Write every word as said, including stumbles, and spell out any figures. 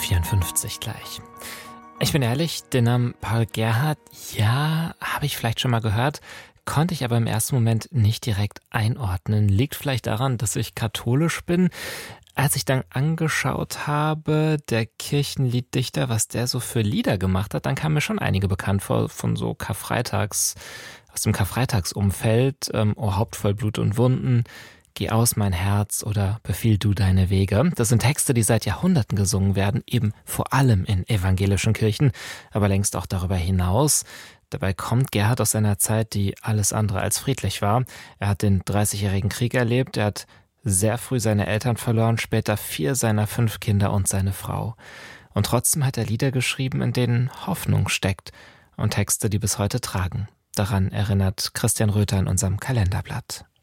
vierundfünfzig gleich. Ich bin ehrlich, den Namen Paul Gerhardt, ja, habe ich vielleicht schon mal gehört, konnte ich aber im ersten Moment nicht direkt einordnen. Liegt vielleicht daran, dass ich katholisch bin. Als ich dann angeschaut habe, der Kirchenlieddichter, was der so für Lieder gemacht hat, dann kamen mir schon einige bekannt vor, von so Karfreitags, aus dem Karfreitagsumfeld, ähm, O Haupt voll Blut und Wunden, Geh aus mein Herz oder Befiehl du deine Wege. Das sind Texte, die seit Jahrhunderten gesungen werden, eben vor allem in evangelischen Kirchen, aber längst auch darüber hinaus. Dabei kommt Gerhardt aus einer Zeit, die alles andere als friedlich war. Er hat den dreißigjährigen Krieg erlebt, er hat sehr früh seine Eltern verloren, später vier seiner fünf Kinder und seine Frau. Und trotzdem hat er Lieder geschrieben, in denen Hoffnung steckt und Texte, die bis heute tragen. Daran erinnert Christian Röther in unserem Kalenderblatt.